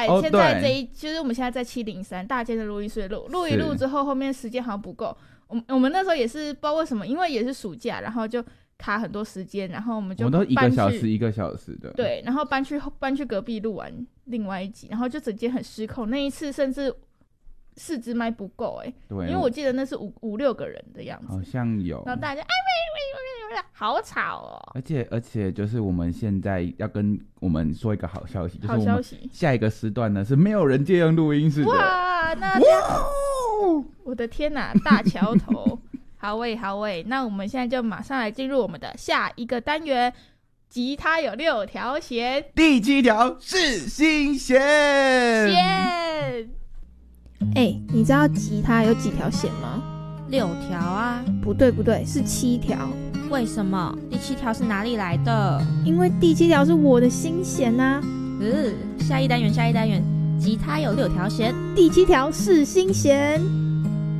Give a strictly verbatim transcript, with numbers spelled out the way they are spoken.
在、哦、现在这一就是我们现在在七零三大间的录音室录录一录之后，后面时间好像不够。我们我们那时候也是不知道为什么，因为也是暑假，然后就卡很多时间，然后我们就我们都一个小时一个小时的， 对，然后搬去搬去隔壁录完另外一集，然后就整间很失控。那一次甚至四支麦不够哎，对，因为我记得那是五五六个人的样子， 好像有， 然后大家哎喂喂喂喂，好吵哦！ 而且而且就是我们现在要跟我们说一个好消息，就是我们下一个时段呢是没有人借用录音室的。 哇，那这样我的天哪，大桥头！好喂好喂，那我们现在就马上来进入我们的下一个单元。吉他有六条弦， 第七条是心弦。 弦， 哎、欸，你知道吉他有几条弦吗？ 六条啊。 不对不对，是七条。 为什么？第七条是哪里来的？ 因为第七条是我的心弦啊。 嗯，下一单元下一单元，吉他有六条弦， 第七条是心弦。